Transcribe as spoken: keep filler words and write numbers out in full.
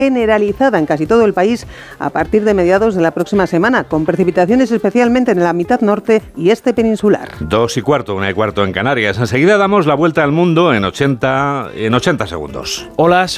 generalizada en casi todo el país a partir de mediados de la próxima semana, con precipitaciones especialmente en la mitad norte y este peninsular. Dos y cuarto, una y cuarto en Canarias. Enseguida damos la vuelta al mundo en ochenta, en ochenta segundos. Hola.